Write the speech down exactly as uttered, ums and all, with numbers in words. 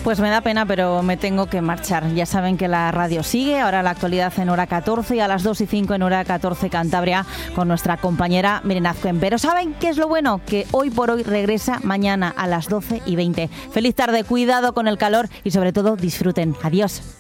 Pues me da pena, pero me tengo que marchar. Ya saben que la radio sigue, ahora la actualidad en hora catorce y a las dos y cinco en hora catorce Cantabria con nuestra compañera Miren Azcuen. Pero ¿saben qué es lo bueno? Que hoy por hoy regresa mañana a las doce y veinte. Feliz tarde, cuidado con el calor y sobre todo disfruten. Adiós.